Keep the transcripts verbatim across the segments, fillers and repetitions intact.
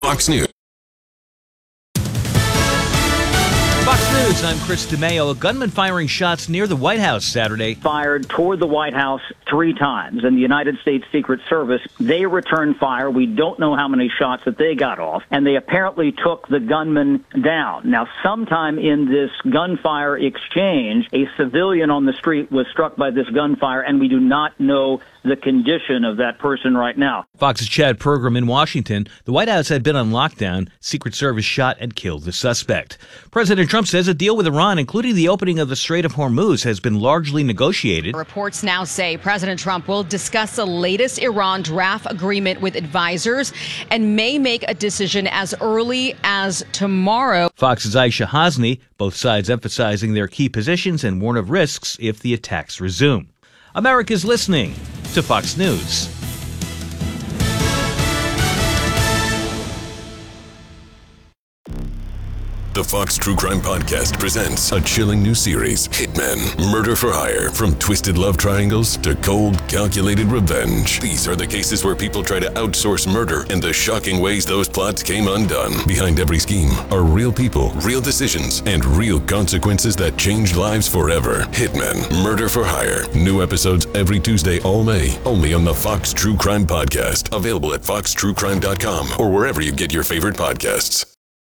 Fox News. Fox News, I'm Chris DeMeo. A gunman firing shots near the White House Saturday. Fired toward the White House three times. And the United States Secret Service, they returned fire. We don't know how many shots that they got off. And they apparently took the gunman down. Now, sometime in this gunfire exchange, a civilian on the street was struck by this gunfire, and we do not know the condition of that person right now. Fox's Chad Pergram in Washington. The White House had been on lockdown. Secret Service shot and killed the suspect. President Trump says a deal with Iran, including the opening of the Strait of Hormuz, has been largely negotiated. Reports now say President Trump will discuss the latest Iran draft agreement with advisors and may make a decision as early as tomorrow. Fox's Aisha Hasni, both sides emphasizing their key positions and warn of risks if the attacks resume. America's listening to Fox News. The Fox True Crime Podcast presents a chilling new series, Hitmen, Murder for Hire. From twisted love triangles to cold, calculated revenge. These are the cases where people try to outsource murder and the shocking ways those plots came undone. Behind every scheme are real people, real decisions, and real consequences that change lives forever. Hitmen, Murder for Hire. New episodes every Tuesday all May, only on the Fox True Crime Podcast. Available at fox true crime dot com or wherever you get your favorite podcasts.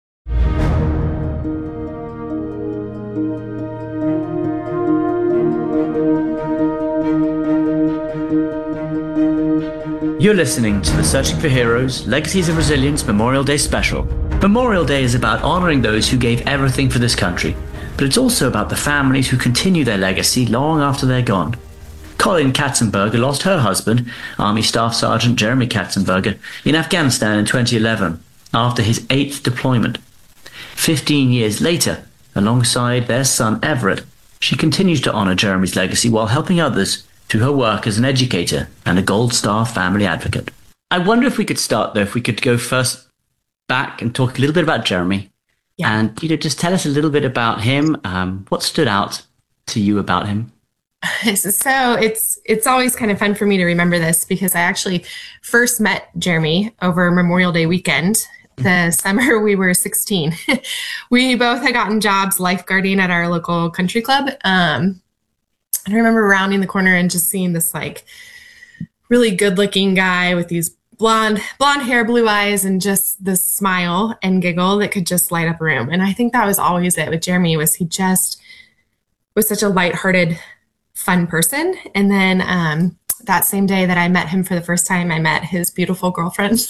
You're listening to the Searching for Heroes Legacies of Resilience Memorial Day special. Memorial Day is about honoring those who gave everything for this country, but it's also about the families who continue their legacy long after they're gone. Colin Katzenberger lost her husband, Army Staff Sergeant Jeremy Katzenberger, in Afghanistan in twenty eleven after his eighth deployment. Fifteen years later, alongside their son Everett, she continues to honor Jeremy's legacy while helping others through her work as an educator and a Gold Star family advocate. I wonder if we could start, though, if we could go first back and talk a little bit about Jeremy. Yeah. And, you know, just tell us a little bit about him. Um, what stood out to you about him? So it's it's always kind of fun for me to remember this because I actually first met Jeremy over Memorial Day weekend. The summer we were sixteen. We both had gotten jobs lifeguarding at our local country club. Um, I remember rounding the corner and just seeing this like really good looking guy with these blonde, blonde hair, blue eyes, and just this smile and giggle that could just light up a room. And I think that was always it with Jeremy, was he just was such a lighthearted, fun person. And then um, that same day that I met him for the first time, I met his beautiful girlfriend.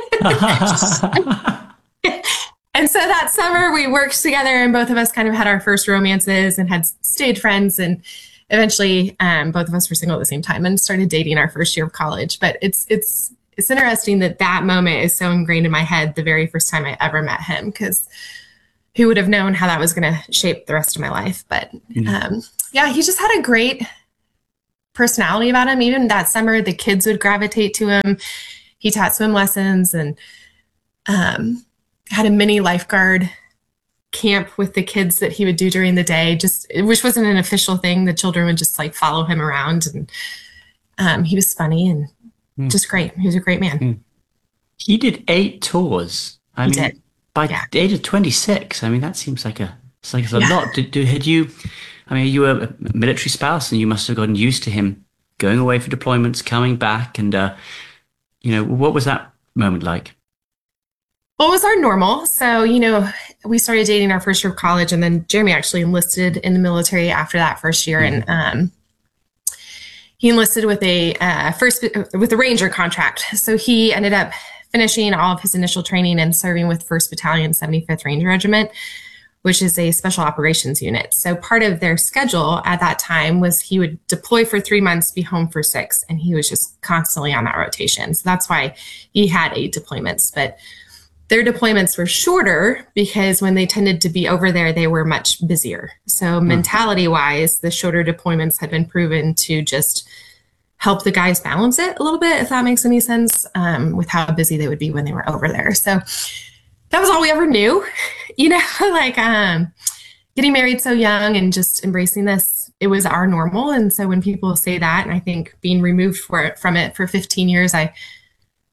And so that summer we worked together and both of us kind of had our first romances and had stayed friends, and eventually um, both of us were single at the same time and started dating our first year of college. But it's it's it's interesting that that moment is so ingrained in my head the very first time I ever met him, because who would have known how that was going to shape the rest of my life. But um, yeah, he just had a great personality about him. Even that summer, the kids would gravitate to him. He taught swim lessons and um, had a mini lifeguard camp with the kids that he would do during the day, just which wasn't an official thing. The children would just like follow him around, and um, he was funny and mm. just great. He was a great man. Mm. He did eight tours. I he mean, did. by yeah. the age of twenty-six, I mean, that seems like a, it's like a yeah. lot. Did, did, had you, I mean, you were a military spouse and you must have gotten used to him going away for deployments, coming back, and, uh, you know, what was that moment like? Well, it was our normal. So, you know, we started dating our first year of college, and then Jeremy actually enlisted in the military after that first year. Mm-hmm. And um, he enlisted with a uh, first with a Ranger contract. So he ended up finishing all of his initial training and serving with first Battalion, seventy-fifth Ranger Regiment, which is a special operations unit. So part of their schedule at that time was he would deploy for three months, be home for six, and he was just constantly on that rotation. So that's why he had eight deployments. But their deployments were shorter because when they tended to be over there, they were much busier. So mm-hmm. mentality-wise, the shorter deployments had been proven to just help the guys balance it a little bit, if that makes any sense, um, with how busy they would be when they were over there. So that was all we ever knew, you know, like um, getting married so young and just embracing this, it was our normal. And so when people say that, and I think being removed for it, from it for fifteen years, I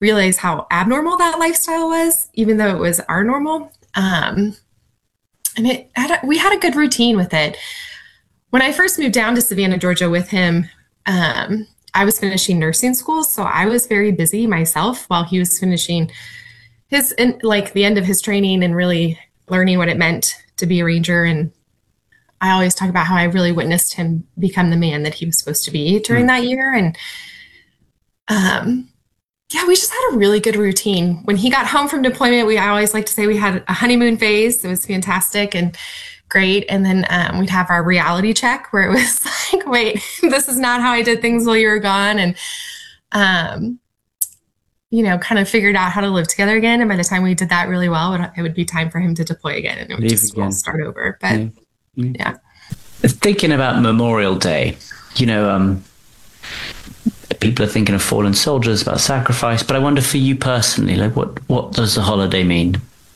realize how abnormal that lifestyle was, even though it was our normal. Um, and it had a, we had a good routine with it. When I first moved down to Savannah, Georgia with him, um, I was finishing nursing school. So I was very busy myself while he was finishing his, in, like the end of his training and really learning what it meant to be a Ranger. And I always talk about how I really witnessed him become the man that he was supposed to be during mm. that year. And, um, yeah, we just had a really good routine. When he got home from deployment, we I always like to say we had a honeymoon phase. It was fantastic and great. And then um, we'd have our reality check where it was like, wait, this is not how I did things while you were gone. And, um, you know, kind of figured out how to live together again. And by the time we did that really well, it, it would be time for him to deploy again. And it would Leave just all start over. But yeah. yeah. Thinking about Memorial Day, you know, um, people are thinking of fallen soldiers, about sacrifice, but I wonder for you personally, like what, what does the holiday mean?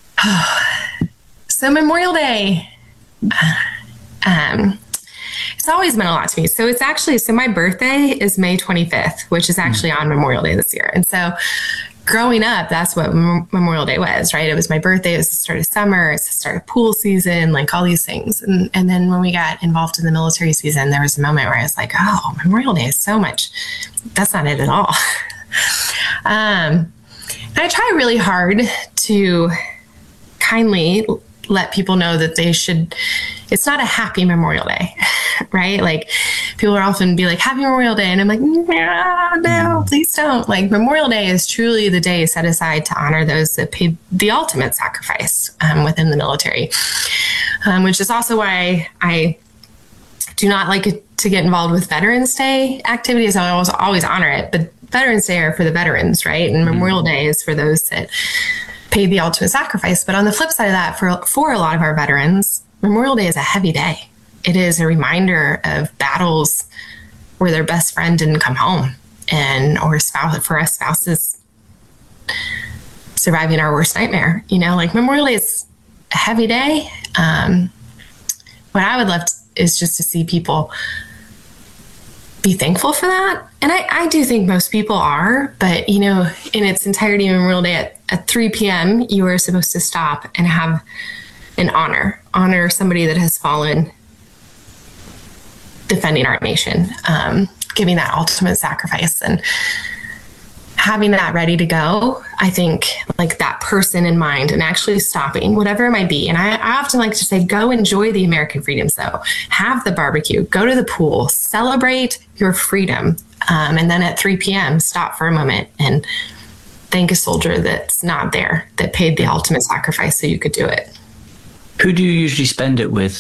So Memorial Day, um, it's always meant a lot to me. So it's actually, so my birthday is May twenty-fifth, which is actually on Memorial Day this year. And so growing up, that's what Mem- Memorial Day was, right? It was my birthday. It was the start of summer. It's the start of pool season, like all these things. And, and then when we got involved in the military season, there was a moment where I was like, oh, Memorial Day is so much. That's not it at all. um, and I try really hard to kindly let people know that they should, it's not a happy Memorial Day, right? Like people are often be like, happy Memorial Day. And I'm like, no, no, please don't. Like Memorial Day is truly the day set aside to honor those that paid the ultimate sacrifice um, within the military, um, which is also why I do not like to get involved with Veterans Day activities. I always, always honor it, but Veterans Day are for the veterans, right? And Memorial Day is for those that paid the ultimate sacrifice. But on the flip side of that, for, for a lot of our veterans, Memorial Day is a heavy day. It is a reminder of battles where their best friend didn't come home, and or spouse for us spouses surviving our worst nightmare. You know, like Memorial Day is a heavy day. Um, what I would love to, is just to see people be thankful for that. And I, I do think most people are, but you know, in its entirety, Memorial Day at, at three p.m., you are supposed to stop and have an honor, honor somebody that has fallen defending our nation, um, giving that ultimate sacrifice and having that ready to go. I think like that person in mind and actually stopping, whatever it might be. And I, I often like to say, go enjoy the American freedoms though. Have the barbecue, go to the pool, celebrate your freedom. Um, and then at three p.m., stop for a moment and thank a soldier that's not there, that paid the ultimate sacrifice so you could do it. Who do you usually spend it with?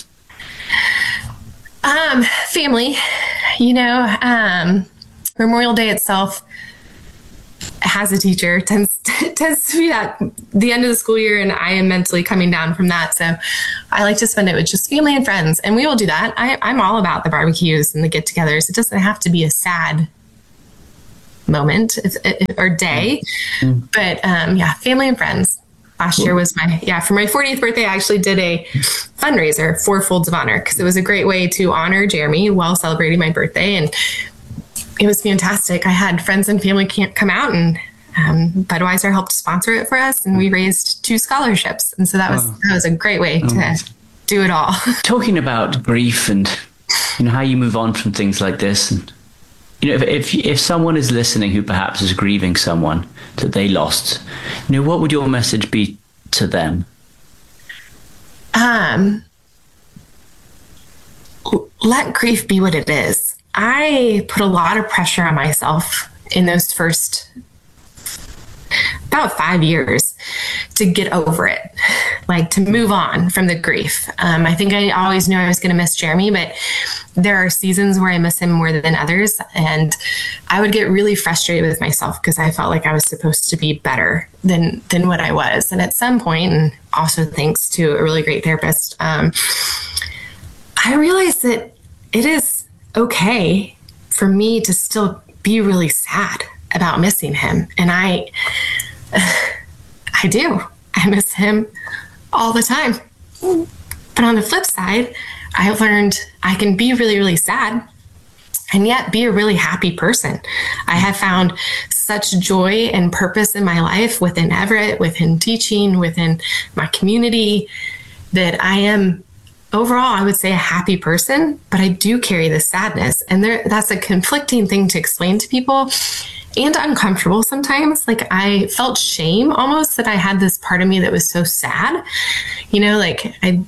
Um, family, you know, um, Memorial Day itself has a teacher, tends, tends to be at the end of the school year, and I am mentally coming down from that. So I like to spend it with just family and friends, and we will do that. I, I'm all about the barbecues and the get-togethers. It doesn't have to be a sad moment if, if, or day, mm-hmm. but um, yeah, family and friends. Last year was my, yeah, for my fortieth birthday, I actually did a fundraiser for Folds of Honor because it was a great way to honor Jeremy while celebrating my birthday. And it was fantastic. I had friends and family come out, and um, Budweiser helped sponsor it for us, and we raised two scholarships. And so that was, wow. that was a great way oh. to do it all. Talking about grief and, you know, how you move on from things like this. And, you know, if, if, if someone is listening who perhaps is grieving someone that they lost, you know, what would your message be to them? Um, let grief be what it is. I put a lot of pressure on myself in those first about five years to get over it, like to move on from the grief. Um, I think I always knew I was going to miss Jeremy, but there are seasons where I miss him more than others. And I would get really frustrated with myself because I felt like I was supposed to be better than, than what I was. And at some point, and also thanks to a really great therapist, um, I realized that it is okay for me to still be really sad about missing him. And I, I do. I miss him all the time. But on the flip side, I learned I can be really, really sad and yet be a really happy person. I have found such joy and purpose in my life within Everett, within teaching, within my community, that I am overall, I would say, a happy person, but I do carry this sadness. And there, that's a conflicting thing to explain to people, and uncomfortable sometimes. Like, I felt shame almost that I had this part of me that was so sad. You know, like I,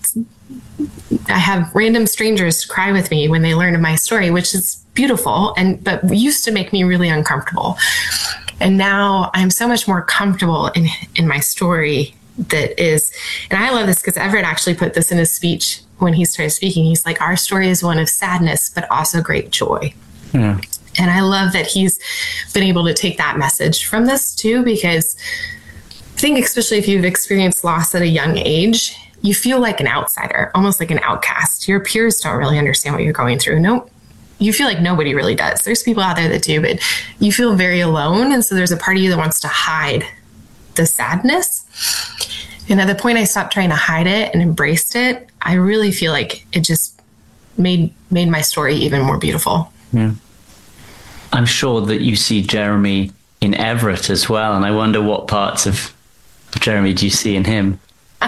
I have random strangers cry with me when they learn of my story, which is beautiful, and but used to make me really uncomfortable. And now I'm so much more comfortable in in my story. That is, and I love this because Everett actually put this in his speech when he started speaking. He's like, our story is one of sadness, but also great joy. Yeah. And I love that he's been able to take that message from this too, because I think especially if you've experienced loss at a young age, you feel like an outsider, almost like an outcast. Your peers don't really understand what you're going through. No, you feel like nobody really does. There's people out there that do, but you feel very alone. And so there's a part of you that wants to hide the sadness. And at the point I stopped trying to hide it and embraced it, I really feel like it just made made my story even more beautiful. Yeah. I'm sure that you see Jeremy in Everett as well. And I wonder what parts of Jeremy do you see in him?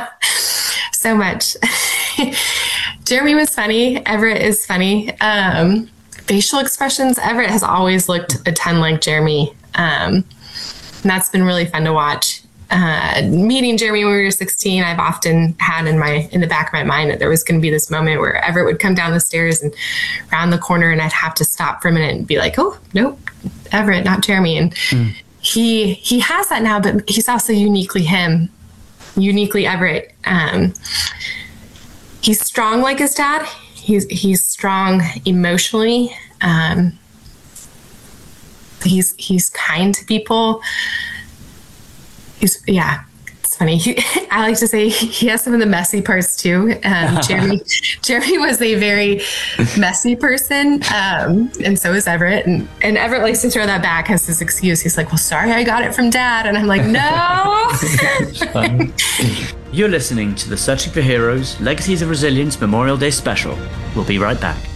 So much. Jeremy was funny. Everett is funny. Um, facial expressions. Everett has always looked a ton like Jeremy. Um, and that's been really fun to watch. Uh, meeting Jeremy when we were sixteen, I've often had in my in the back of my mind that there was going to be this moment where Everett would come down the stairs and round the corner, and I'd have to stop for a minute and be like, "Oh, nope, Everett, not Jeremy." And mm. he he has that now, but he's also uniquely him, uniquely Everett. Um, he's strong like his dad. He's he's strong emotionally. Um, he's he's kind to people. He's, yeah, it's funny. He, I like to say he has some of the messy parts too. Um, Jeremy, Jeremy was a very messy person, um, and so is Everett. And, and Everett likes to throw that back as his excuse. He's like, "Well, sorry, I got it from Dad," and I'm like, "No." You're listening to the Searching for Heroes Legacies of Resilience Memorial Day special. We'll be right back.